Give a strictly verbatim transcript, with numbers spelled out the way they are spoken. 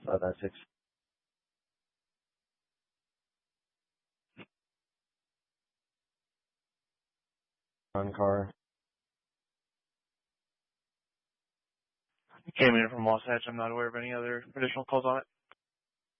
five nine six. On car. Came in from Wasatch. I'm not aware of any other additional calls on it.